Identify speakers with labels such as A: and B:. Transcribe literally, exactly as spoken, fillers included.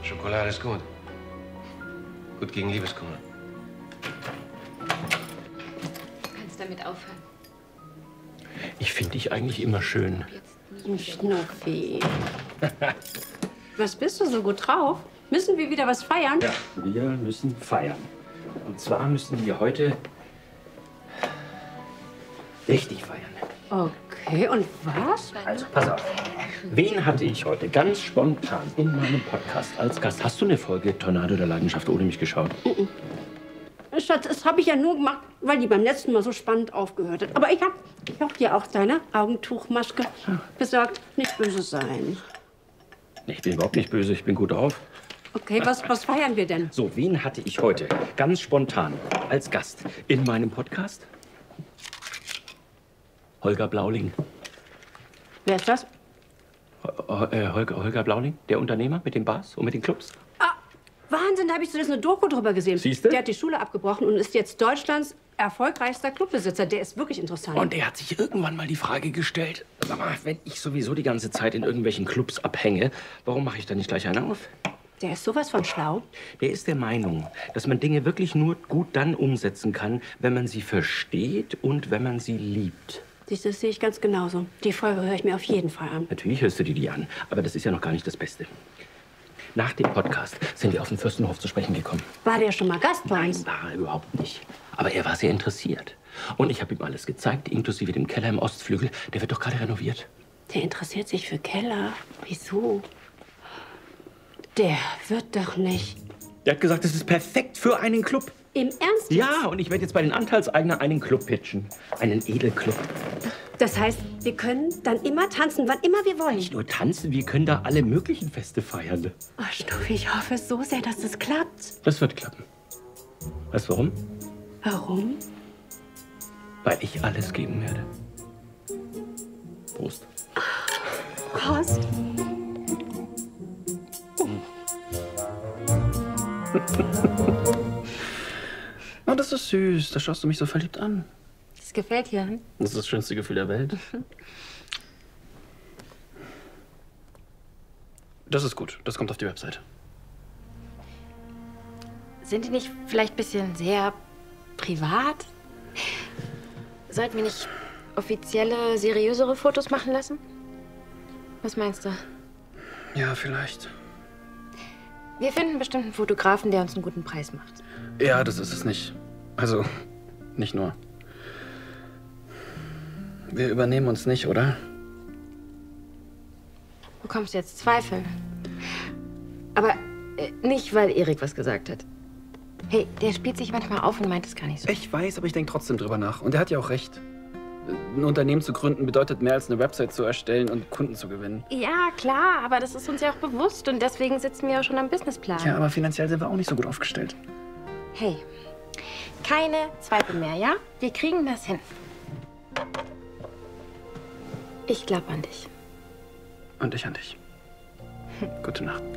A: Schokolade ist gut. Gut gegen Liebeskummer.
B: Du kannst damit aufhören.
C: Ich finde dich eigentlich immer schön.
D: Schnucki. Was bist du so gut drauf? Müssen wir wieder was feiern?
C: Ja, wir müssen feiern. Und zwar müssen wir heute richtig feiern.
D: Okay, und was?
C: Also, pass auf. Wen hatte ich heute ganz spontan in meinem Podcast als Gast? Hast du eine Folge Tornado der Leidenschaft ohne mich geschaut?
D: Mm-mm. Schatz, das habe ich ja nur gemacht, weil die beim letzten Mal so spannend aufgehört hat. Aber ich habe ich hab dir auch deine Augentuchmaske besorgt. Nicht böse sein.
C: Ich bin überhaupt nicht böse, ich bin gut drauf.
D: Okay, was, was feiern wir denn?
C: So, wen hatte ich heute ganz spontan als Gast in meinem Podcast? Holger Blauling.
D: Wer ist das?
C: Ho äh, Holger, Holger Blauling, der Unternehmer mit den Bars und mit den Clubs.
D: Ah, Wahnsinn, da habe ich zuletzt eine Doku drüber gesehen.
C: Siehste?
D: Der hat die Schule abgebrochen und ist jetzt Deutschlands erfolgreichster Clubbesitzer. Der ist wirklich interessant.
C: Und er hat sich irgendwann mal die Frage gestellt, sag mal, wenn ich sowieso die ganze Zeit in irgendwelchen Clubs abhänge, warum mache ich da nicht gleich einen auf?
D: Der ist sowas von schlau.
C: Der ist der Meinung, dass man Dinge wirklich nur gut dann umsetzen kann, wenn man sie versteht und wenn man sie liebt.
D: Siehst du, das sehe ich ganz genauso. Die Folge höre ich mir auf jeden Fall an.
C: Natürlich hörst du dir die an, aber das ist ja noch gar nicht das Beste. Nach dem Podcast sind wir auf den Fürstenhof zu sprechen gekommen.
D: War der schon mal Gast bei uns?
C: Nein, war er überhaupt nicht. Aber er war sehr interessiert. Und ich habe ihm alles gezeigt, inklusive dem Keller im Ostflügel. Der wird doch gerade renoviert.
D: Der interessiert sich für Keller. Wieso? Der wird doch nicht.
C: Der hat gesagt, das ist perfekt für einen Club.
D: Im Ernst?
C: Ja, und ich werde jetzt bei den Anteilseignern einen Club pitchen. Einen Edelclub.
D: Das heißt, wir können dann immer tanzen, wann immer wir wollen.
C: Nicht nur tanzen, wir können da alle möglichen Feste feiern.
D: Oh, Stuffi, ich hoffe so sehr, dass das klappt.
C: Das wird klappen. Weißt du warum?
D: Warum?
C: Weil ich alles geben werde. Prost.
D: Prost.
C: Oh, das ist süß. Da schaust du mich so verliebt an.
B: Das gefällt dir, hm?
C: Das ist das schönste Gefühl der Welt. Das ist gut. Das kommt auf die Website.
B: Sind die nicht vielleicht ein bisschen sehr privat? Sollten wir nicht offizielle, seriösere Fotos machen lassen? Was meinst du?
C: Ja, vielleicht.
B: Wir finden bestimmt einen Fotografen, der uns einen guten Preis macht.
C: Ja, das ist es nicht. Also, nicht nur. Wir übernehmen uns nicht, oder?
B: Bekommst du jetzt Zweifel? Aber äh, nicht, weil Erik was gesagt hat. Hey, der spielt sich manchmal auf und meint es gar nicht so.
E: Ich weiß, aber ich denke trotzdem drüber nach. Und er hat ja auch recht. Ein Unternehmen zu gründen bedeutet mehr als eine Website zu erstellen und Kunden zu gewinnen.
B: Ja, klar, aber das ist uns ja auch bewusst und deswegen sitzen wir auch schon am Businessplan.
E: Ja, aber finanziell sind wir auch nicht so gut aufgestellt.
B: Hey, keine Zweifel mehr, ja? Wir kriegen das hin. Ich glaube an dich.
E: Und ich an dich. Gute Nacht.